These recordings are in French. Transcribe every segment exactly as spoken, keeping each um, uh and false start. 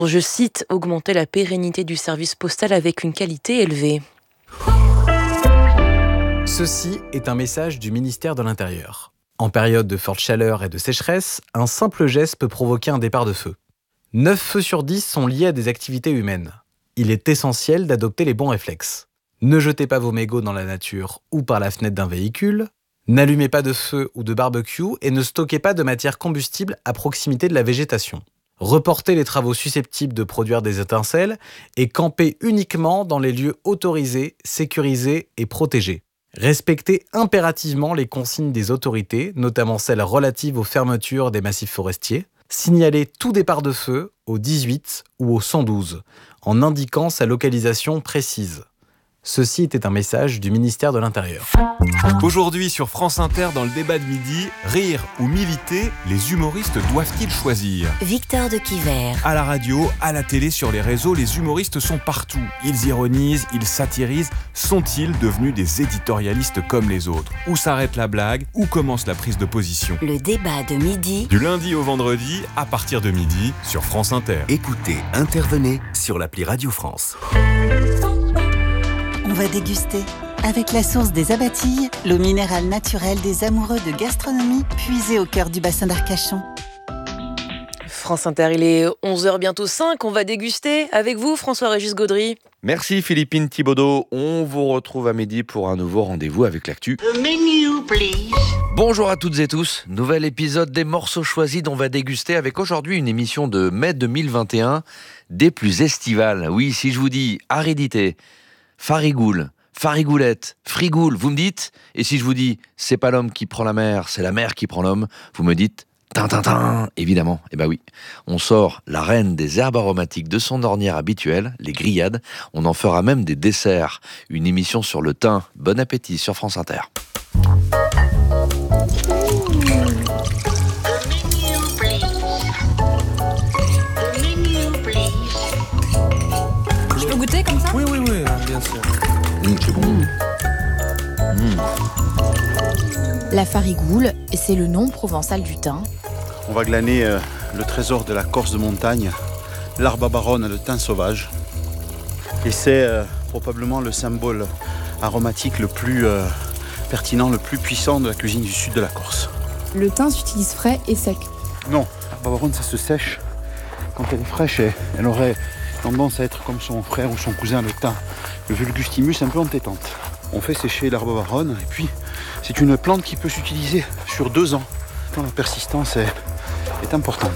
Je cite, augmenter la pérennité du service postal avec une qualité élevée. Ceci est un message du ministère de l'Intérieur. En période de forte chaleur et de sécheresse, un simple geste peut provoquer un départ de feu. neuf feux sur dix sont liés à des activités humaines. Il est essentiel d'adopter les bons réflexes. Ne jetez pas vos mégots dans la nature ou par la fenêtre d'un véhicule. N'allumez pas de feu ou de barbecue et ne stockez pas de matière combustible à proximité de la végétation. Reportez les travaux susceptibles de produire des étincelles et campez uniquement dans les lieux autorisés, sécurisés et protégés. Respectez impérativement les consignes des autorités, notamment celles relatives aux fermetures des massifs forestiers. Signalez tout départ de feu au dix-huit ou au cent douze, en indiquant sa localisation précise. Ceci était un message du ministère de l'Intérieur. Aujourd'hui sur France Inter, dans le débat de midi, rire ou militer, les humoristes doivent-ils choisir ? Victor de Quiver. À la radio, à la télé, sur les réseaux, les humoristes sont partout. Ils ironisent, ils satirisent. Sont-ils devenus des éditorialistes comme les autres ? Où s'arrête la blague ? Où commence la prise de position ? Le débat de midi. Du lundi au vendredi, à partir de midi, sur France Inter. Écoutez, intervenez sur l'appli Radio France. On va déguster avec la source des Abatilles, l'eau minérale naturelle des amoureux de gastronomie, puisée au cœur du bassin d'Arcachon. France Inter, il est onze heures bientôt cinq, on va déguster avec vous François-Régis Gaudry. Merci Philippine Thibaudot, on vous retrouve à midi pour un nouveau rendez-vous avec l'actu. The menu, please. Bonjour à toutes et tous, nouvel épisode des morceaux choisis dont on va déguster avec aujourd'hui une émission de mai deux mille vingt et un, des plus estivales. Oui, si je vous dis aridité, farigoule, farigoulette, frigoule, vous me dites ? Et si je vous dis, c'est pas l'homme qui prend la mer, c'est la mer qui prend l'homme, vous me dites, tintintin, évidemment. Eh ben oui, on sort la reine des herbes aromatiques de son ornière habituelle, les grillades. On en fera même des desserts. Une émission sur le thym. Bon appétit sur France Inter. Je peux goûter comme ça ? Oui, oui, oui, bien sûr. Mmh, c'est bon. Mmh. La farigoule, c'est le nom provençal du thym. On va glaner euh, le trésor de la Corse de montagne, l'arbre à baronne, le thym sauvage. Et c'est euh, probablement le symbole aromatique le plus euh, pertinent, le plus puissant de la cuisine du sud de la Corse. Le thym s'utilise frais et sec. Non, l'arbre à baronne, ça se sèche. Quand elle est fraîche, elle, elle aurait tendance à être comme son frère ou son cousin, le thym, le vulgustimus un peu entêtante. On fait sécher l'arbre à baronne et puis c'est une plante qui peut s'utiliser sur deux ans quand la persistance est, est importante.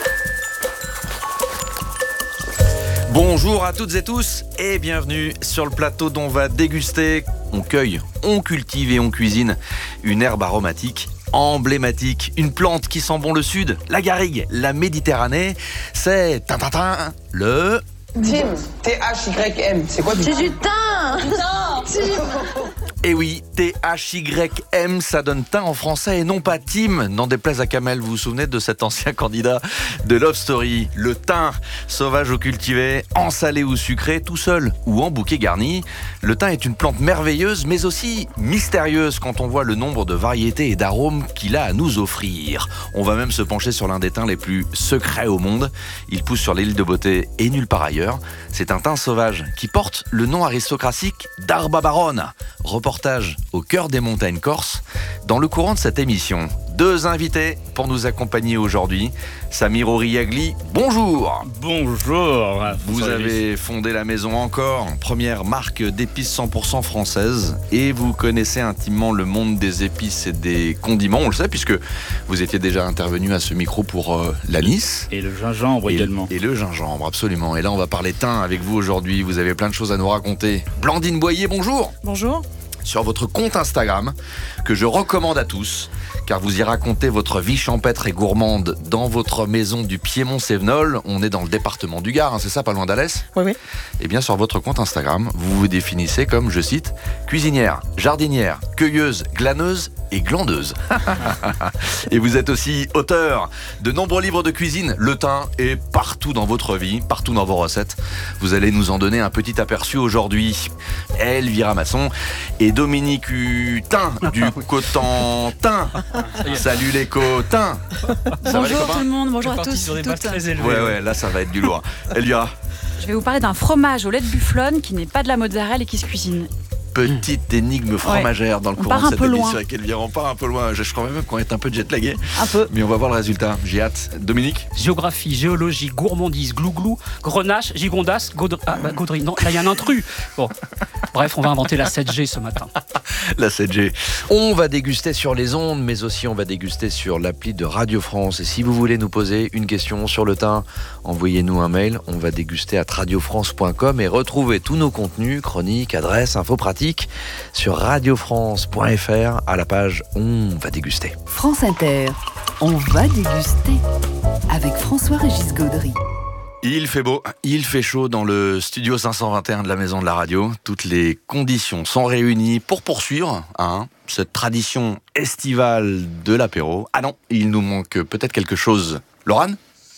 Bonjour à toutes et tous et bienvenue sur le plateau dont on va déguster. On cueille, on cultive et on cuisine une herbe aromatique emblématique, une plante qui sent bon le sud, la garrigue, la Méditerranée. C'est tintintin, le... Tim, T H Y M, c'est quoi du C'est du thym. Non, c'est du... Et oui, T H Y M, ça donne thym en français et non pas Tim. N'en déplaise à Kamel, vous vous souvenez de cet ancien candidat de Love Story. Le thym, sauvage ou cultivé, en salé ou sucré, tout seul ou en bouquet garni. Le thym est une plante merveilleuse, mais aussi mystérieuse quand on voit le nombre de variétés et d'arômes qu'il a à nous offrir. On va même se pencher sur l'un des thym les plus secrets au monde. Il pousse sur l'île de Beauté et nulle part ailleurs. C'est un thym sauvage qui porte le nom aristocratique d'Arba Baronne. Reportage au cœur des montagnes corses. Dans le courant de cette émission, deux invités pour nous accompagner aujourd'hui. Samir Oriagli, bonjour. Bonjour. Vous avez fondé la maison Encore, première marque d'épices cent pour cent française, et vous connaissez intimement le monde des épices et des condiments, on le sait, puisque vous étiez déjà intervenu à ce micro pour euh, l'anis. Et le gingembre et, également. Et le gingembre, absolument. Et là, on va parler thym avec vous aujourd'hui. Vous avez plein de choses à nous raconter. Blandine Boyer, bonjour. Bonjour. Sur votre compte Instagram, que je recommande à tous, car vous y racontez votre vie champêtre et gourmande dans votre maison du Piémont-Sévenol. On est dans le département du Gard, hein, c'est ça, pas loin d'Alès ? Oui, oui. Eh bien, sur votre compte Instagram, vous vous définissez comme, je cite, cuisinière, jardinière, cueilleuse, glaneuse et glandeuse. Et vous êtes aussi auteur de nombreux livres de cuisine. Le thym est partout dans votre vie, partout dans vos recettes. Vous allez nous en donner un petit aperçu aujourd'hui. Elvira Masson et Dominique Hutin du Cotentin. Salut les copains. Bonjour tout le monde, bonjour à tous. Sur des bases très élevées. Ouais, ouais, là ça va être du lourd. Elvira. Je vais vous parler d'un fromage au lait de bufflone qui n'est pas de la mozzarella et qui se cuisine. Petite énigme fromagère ouais. dans le on courant de cette émission loin. avec Elvira. On part un peu loin. Je crois même qu'on est un peu jet-lagué. Un peu. Mais on va voir le résultat. J'ai hâte. Dominique. Géographie, géologie, gourmandise, glouglou, grenache, gigondas, gaudry. Ah, bah, gaudry. Non, là il y a un intrus. Bon. Bref, on va inventer la sept G ce matin. La sept G. On va déguster sur les ondes, mais aussi on va déguster sur l'appli de Radio France. Et si vous voulez nous poser une question sur le thym, envoyez-nous un mail. On va déguster à radio france point com et retrouver tous nos contenus, chroniques, adresses, infos pratiques sur radio france point f r à la page On va déguster. France Inter, on va déguster avec François-Régis Gaudry. Il fait beau, il fait chaud dans le studio cinq cent vingt et un de la Maison de la Radio. Toutes les conditions sont réunies pour poursuivre hein, cette tradition estivale de l'apéro. Ah non, il nous manque peut-être quelque chose. Laurane ?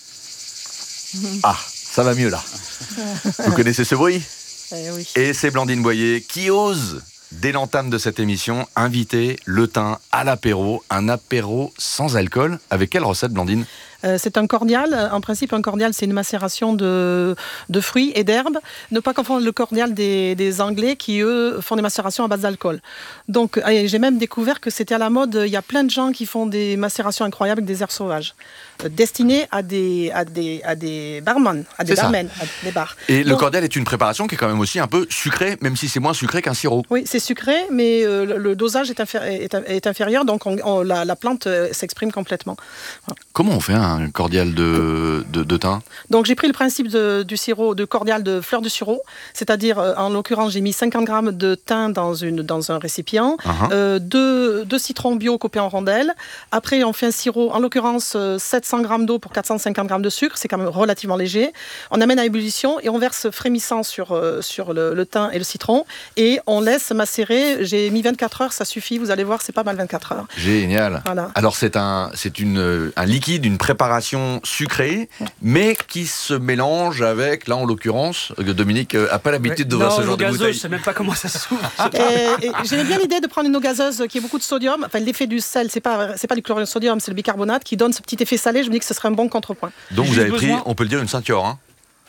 Ah, ça va mieux là. Vous connaissez ce bruit ? Eh oui. Et c'est Blandine Boyer qui ose, dès l'entame de cette émission, inviter le thym à l'apéro. Un apéro sans alcool. Avec quelle recette, Blandine ? Euh, c'est un cordial. En principe, un cordial, c'est une macération de, de fruits et d'herbes. Ne pas confondre le cordial des, des Anglais qui, eux, font des macérations à base d'alcool. Donc, j'ai même découvert que c'était à la mode. Il y a plein de gens qui font des macérations incroyables avec des herbes sauvages, euh, destinées à des, à des, à des barman, à des barmen, à des bars. Et Donc, le cordial est une préparation qui est quand même aussi un peu sucrée, même si c'est moins sucré qu'un sirop. Oui, c'est sucré, mais euh, le, le dosage est, inféri- est, est inférieur, donc on, on, la, la plante euh, s'exprime complètement. Voilà. Comment on fait un cordial de, de, de thym ? Donc j'ai pris le principe de, du sirop, de cordial de fleur de sureau, c'est-à-dire euh, en l'occurrence j'ai mis cinquante grammes de thym dans, une, dans un récipient, uh-huh. euh, deux, deux citrons bio coupés en rondelles. Après on fait un sirop, en l'occurrence euh, sept cents grammes d'eau pour quatre cent cinquante grammes de sucre, c'est quand même relativement léger. On amène à ébullition et on verse frémissant sur, euh, sur le, le thym et le citron et on laisse macérer. J'ai mis vingt-quatre heures, ça suffit, vous allez voir, c'est pas mal vingt-quatre heures. Génial. Voilà. Alors c'est, un, c'est une, un liquide, une préparation sucrée, mais qui se mélange avec, là en l'occurrence, Dominique n'a pas l'habitude d'ouvrir ce genre de bouteille. Je ne sais même pas comment ça s'ouvre. et, et j'aimais bien l'idée de prendre une eau gazeuse qui a beaucoup de sodium. Enfin, l'effet du sel, c'est pas, c'est pas du chlorure de sodium, c'est le bicarbonate qui donne ce petit effet salé. Je me dis que ce serait un bon contrepoint. Donc vous avez pris, besoin... on peut le dire, une ceinture, hein Dominique ?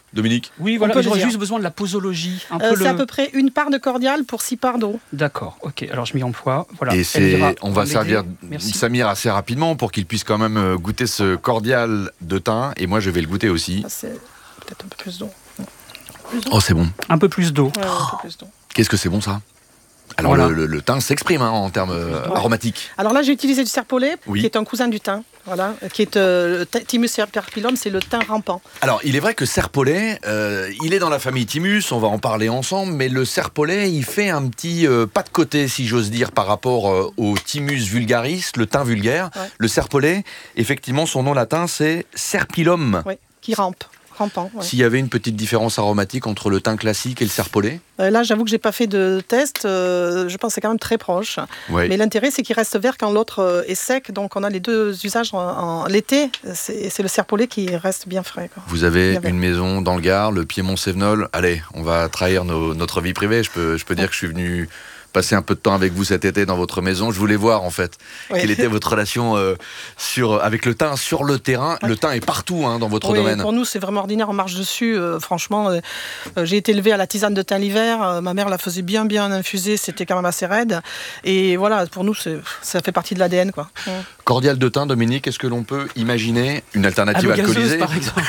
Oui, voilà, j'aurais juste besoin de la posologie. Un euh, peu c'est le... à peu près une part de cordial pour six parts d'eau. D'accord, ok. Alors je m'y emploie. Voilà. Et c'est, Elvira, on va servir Merci. Samir assez rapidement pour qu'il puisse quand même goûter ce cordial de thym. Et moi, je vais le goûter aussi. Ah, c'est peut-être un peu plus d'eau. Plus d'eau. Oh, c'est bon. Un peu plus d'eau. Ouais, un peu plus d'eau. Qu'est-ce que c'est bon ça ? Alors voilà. le, le, le thym s'exprime hein, en termes euh, ouais. aromatiques. Alors là j'ai utilisé du serpolet, oui. qui est un cousin du thym, voilà, qui est euh, Thymus serpulum, c'est le thym rampant. Alors il est vrai que serpolet, euh, il est dans la famille Thymus, on va en parler ensemble, mais le serpolet il fait un petit euh, pas de côté si j'ose dire par rapport euh, au Thymus vulgaris, le thym vulgaire. Ouais. Le serpolet, effectivement son nom latin c'est Serpulum. Oui, qui rampe. Rampant, ouais. S'il y avait une petite différence aromatique entre le thym classique et le serpolet ? euh, Là, j'avoue que j'ai pas fait de test. Euh, je pense que c'est quand même très proche. Ouais. Mais l'intérêt, c'est qu'il reste vert quand l'autre euh, est sec. Donc, on a les deux usages en, en l'été. C'est, c'est le serpolet qui reste bien frais. Quoi. Vous avez une maison dans le Gard, le Piémont-Sévenol. Allez, on va trahir nos, notre vie privée. Je peux, je peux dire que je suis venu passer un peu de temps avec vous cet été dans votre maison. Je voulais voir en fait oui. quelle était votre relation euh, sur, avec le thym sur le terrain. Oui. Le thym est partout hein, dans votre oui, domaine. Pour nous, c'est vraiment ordinaire. On marche dessus. Euh, franchement, euh, j'ai été élevée à la tisane de thym l'hiver. Euh, ma mère la faisait bien, bien infuser. C'était quand même assez raide. Et voilà, pour nous, c'est, ça fait partie de l'A D N. Quoi. Ouais. Cordial de thym, Dominique, est-ce que l'on peut imaginer une alternative alcoolisée par exemple.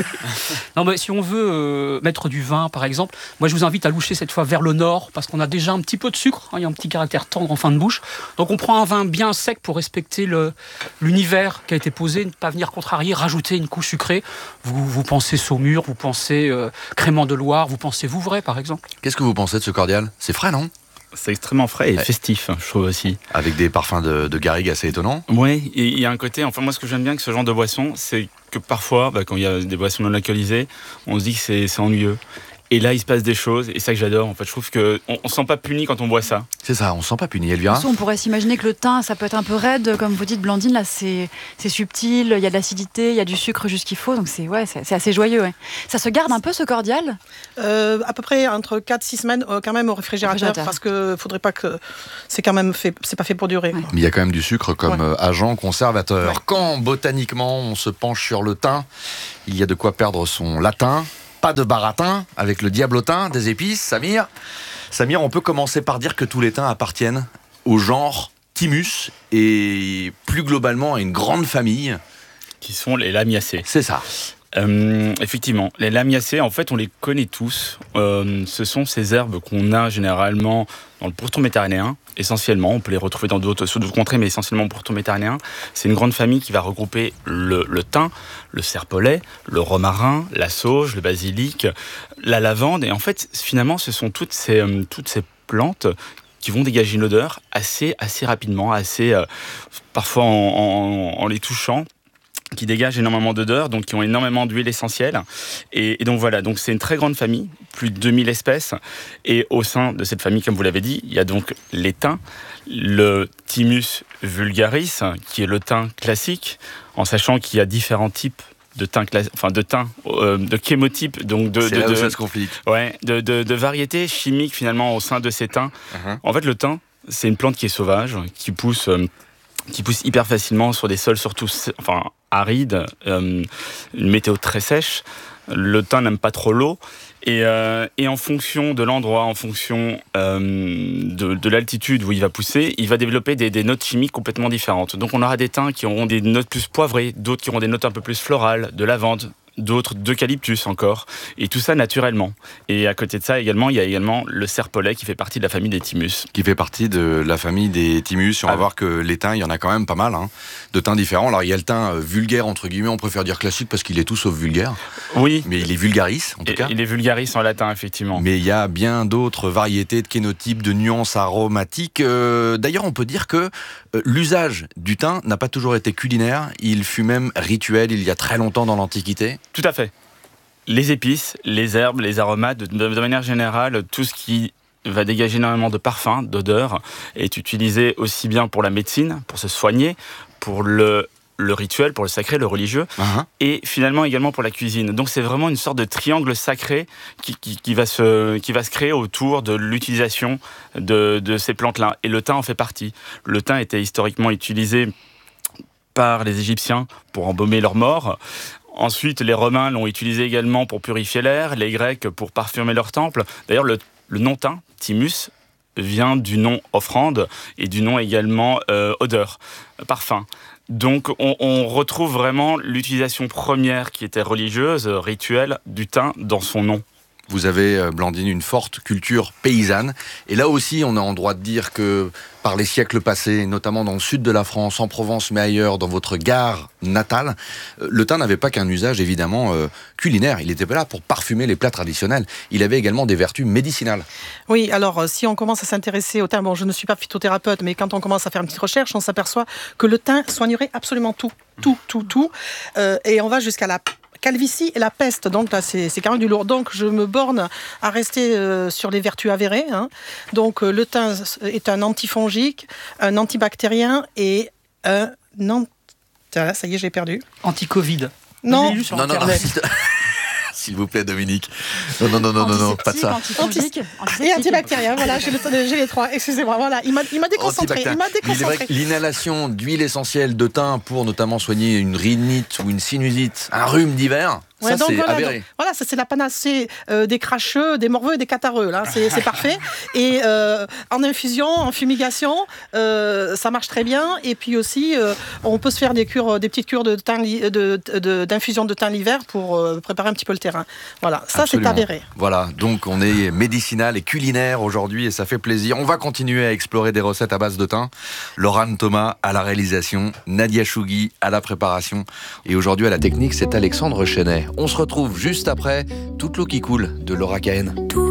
Non, mais si on veut euh, mettre du vin, par exemple, moi je vous invite à loucher cette fois vers le nord parce qu'on a déjà un petit peu de sucre. Il y a un petit caractère tendre en fin de bouche. Donc on prend un vin bien sec pour respecter le, l'univers qui a été posé, ne pas venir contrarier, rajouter une couche sucrée. Vous, vous pensez Saumur, vous pensez euh, Crémant de Loire, vous pensez Vouvray par exemple. Qu'est-ce que vous pensez de ce cordial ? C'est frais, non ? C'est extrêmement frais et festif, je trouve aussi. Avec des parfums de, de garrigue assez étonnants. Oui, et il y a un côté, enfin moi ce que j'aime bien avec ce genre de boisson, c'est que parfois, bah, quand il y a des boissons non alcoolisées, on se dit que c'est, c'est ennuyeux. Et là, il se passe des choses, et c'est ça que j'adore. En fait, je trouve qu'on ne se sent pas puni quand on boit ça. C'est ça, on ne se sent pas puni, Elvira. On pourrait s'imaginer que le thym, ça peut être un peu raide, comme vous dites, Blandine, là, c'est, c'est subtil, il y a de l'acidité, il y a du sucre juste qu'il faut, donc c'est, ouais, c'est, c'est assez joyeux. Ouais. Ça se garde un peu, ce cordial euh, À peu près entre quatre à six semaines, euh, quand même, au réfrigérateur, réfrigérateur. Parce qu'il ne faudrait pas que... C'est quand même fait, c'est pas fait pour durer. Ouais. Mais il y a quand même du sucre comme ouais. agent conservateur. Ouais. Quand, botaniquement, on se penche sur le thym, il y a de quoi perdre son latin. Pas de baratin avec le diablotin des épices, Samir. Samir, on peut commencer par dire que tous les thym appartiennent au genre Thymus et plus globalement à une grande famille. Qui sont les lamiacées. C'est ça. Euh, effectivement, les lamiacées, en fait, on les connaît tous. Euh, ce sont ces herbes qu'on a généralement dans le pourtour méditerranéen, essentiellement. On peut les retrouver dans d'autres, sur d'autres contrées, mais essentiellement au pourtour méditerranéen. C'est une grande famille qui va regrouper le, le thym, le serpolet, le romarin, la sauge, le basilic, la lavande. Et en fait, finalement, ce sont toutes ces, euh, toutes ces plantes qui vont dégager une odeur assez, assez rapidement, assez, euh, parfois en, en, en les touchant, qui dégagent énormément d'odeurs, donc qui ont énormément d'huile essentielle. Et, et donc voilà, donc c'est une très grande famille, plus de deux mille espèces. Et au sein de cette famille, comme vous l'avez dit, il y a donc les thym, le Thymus vulgaris, qui est le thym classique, en sachant qu'il y a différents types de thym, enfin de thym, euh, de chémotypes, donc de, c'est de, là de, où ça se complique. Ouais, de, de, de variétés chimiques finalement au sein de ces thym. Uh-huh. En fait, le thym, c'est une plante qui est sauvage, qui pousse, euh, qui pousse hyper facilement sur des sols surtout, enfin arides, euh, une météo très sèche. Le thym n'aime pas trop l'eau. Et, euh, et en fonction de l'endroit, en fonction euh, de, de l'altitude où il va pousser, il va développer des, des notes chimiques complètement différentes. Donc on aura des thym qui auront des notes plus poivrées, d'autres qui auront des notes un peu plus florales, de lavande, d'autres d'eucalyptus encore, et tout ça naturellement. Et à côté de ça également, il y a également le serpolet qui fait partie de la famille des thymus. Qui fait partie de la famille des thymus, et on ah. va voir que les thym, il y en a quand même pas mal, hein, de thym différents. Alors il y a le thym vulgaire, entre guillemets, on préfère dire classique parce qu'il est tout sauf vulgaire. Oui. Mais il est vulgaris, en tout et, cas. Il est vulgaris en latin, effectivement. Mais il y a bien d'autres variétés de kénotypes, de nuances aromatiques. Euh, d'ailleurs, on peut dire que euh, l'usage du thym n'a pas toujours été culinaire, il fut même rituel il y a très longtemps dans l'Antiquité. Tout à fait. Les épices, les herbes, les aromates, de, de manière générale, tout ce qui va dégager énormément de parfums, d'odeurs, est utilisé aussi bien pour la médecine, pour se soigner, pour le, le rituel, pour le sacré, le religieux, uh-huh. et finalement également pour la cuisine. Donc c'est vraiment une sorte de triangle sacré qui, qui, qui, va, se, qui va se créer autour de l'utilisation de, de ces plantes-là. Et le thym en fait partie. Le thym était historiquement utilisé par les Égyptiens pour embaumer leurs morts. Ensuite, les Romains l'ont utilisé également pour purifier l'air, les Grecs pour parfumer leurs temples. D'ailleurs, le, le nom thym, thymus, vient du nom offrande et du nom également euh, odeur, parfum. Donc, on, on retrouve vraiment l'utilisation première qui était religieuse, rituelle, du thym dans son nom. Vous avez, Blandine, une forte culture paysanne. Et là aussi, on a en droit de dire que par les siècles passés, notamment dans le sud de la France, en Provence, mais ailleurs, dans votre Gard natale, le thym n'avait pas qu'un usage, évidemment, euh, culinaire. Il n'était pas là pour parfumer les plats traditionnels. Il avait également des vertus médicinales. Oui, alors, si on commence à s'intéresser au thym, bon, je ne suis pas phytothérapeute, mais quand on commence à faire une petite recherche, on s'aperçoit que le thym soignerait absolument tout. Tout, tout, tout. Euh, et on va jusqu'à la calvitie et la peste, donc là c'est, c'est quand même du lourd. Donc je me borne à rester euh, sur les vertus avérées. Hein. Donc euh, le thym est un antifongique, un antibactérien et un ant... Ah, ça y est, j'ai perdu. Anti-Covid. Non, non, non, non, non. S'il vous plaît, Dominique. Non, non, non, non, non, non, pas de ça. Antiseptique et antibactérien, voilà, j'ai, le, j'ai les trois, excusez-moi, voilà, il m'a, il m'a déconcentré. Il m'a déconcentré. Il est vrai que l'inhalation d'huile essentielle de thym pour notamment soigner une rhinite ou une sinusite, un rhume d'hiver, Ouais, ça donc c'est voilà, avéré. Donc, voilà, ça c'est la panacée euh, des cracheux, des morveux et des catarreux, là, c'est, c'est parfait. Et euh, en infusion, en fumigation, euh, ça marche très bien. Et puis aussi, euh, on peut se faire des cures, des petites cures de thym, de, de, de, d'infusion de thym l'hiver pour euh, préparer un petit peu le terrain. Voilà, ça Absolument. C'est avéré. Voilà, donc on est médicinal et culinaire aujourd'hui et ça fait plaisir. On va continuer à explorer des recettes à base de thym. Laurane Thomas à la réalisation, Nadia Chougui à la préparation. Et aujourd'hui à la technique, c'est Alexandre Chenet. On se retrouve juste après Toute l'eau qui coule de Laura Cahen.